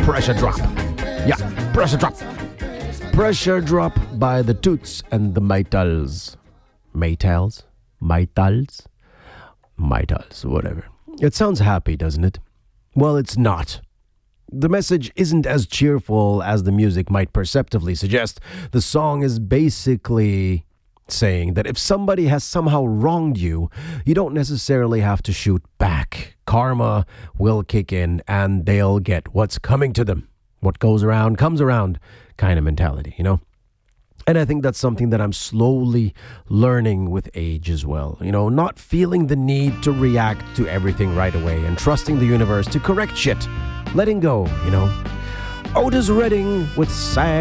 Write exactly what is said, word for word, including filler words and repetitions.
Pressure Drop. Yeah, Pressure Drop. Pressure Drop by the Toots and the Maytals. Maytals? Maytals? Maytals, whatever. It sounds happy, doesn't it? Well, it's not. The message isn't as cheerful as the music might perceptively suggest. The song is basically saying that if somebody has somehow wronged you, you don't necessarily have to shoot back. Karma will kick in and they'll get what's coming to them. What goes around comes around kind of mentality, you know? And I think that's something that I'm slowly learning with age as well. You know, not feeling the need to react to everything right away and trusting the universe to correct shit. Letting go, you know. Otis Redding with Sad.